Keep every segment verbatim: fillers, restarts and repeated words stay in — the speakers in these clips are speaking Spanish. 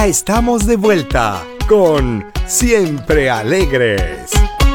Estamos de vuelta con Siempre Alegres.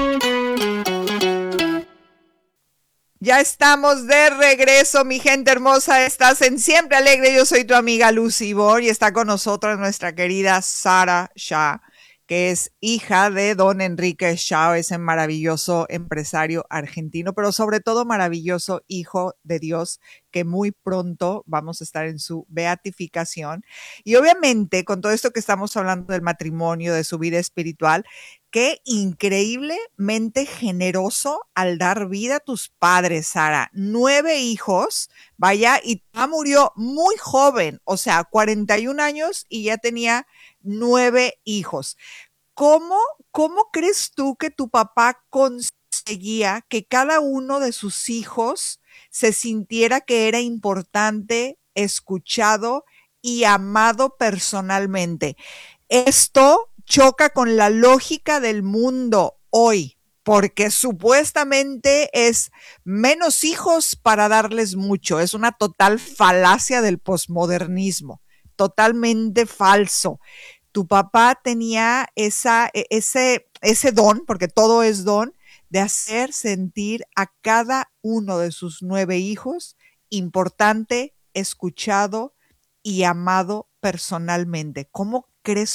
Ya estamos de regreso, mi gente hermosa. Estás en Siempre Alegre. Yo soy tu amiga Lucy Bor y está con nosotros nuestra querida Sara Shah, que es hija de don Enrique Shah, ese maravilloso empresario argentino, pero sobre todo maravilloso hijo de Dios, que muy pronto vamos a estar en su beatificación. Y obviamente, con todo esto que estamos hablando del matrimonio, de su vida espiritual, qué increíblemente generoso al dar vida a tus padres, Sara. Nueve hijos, vaya, y papá murió muy joven, o sea, cuarenta y un años y ya tenía nueve hijos. ¿Cómo, cómo crees tú que tu papá conseguía que cada uno de sus hijos se sintiera que era importante, escuchado y amado personalmente? Esto choca con la lógica del mundo hoy, porque supuestamente es menos hijos para darles mucho. Es una total falacia del posmodernismo, totalmente falso. Tu papá tenía esa, ese, ese don, porque todo es don, de hacer sentir a cada uno de sus nueve hijos importante, escuchado y amado personalmente. ¿Cómo crees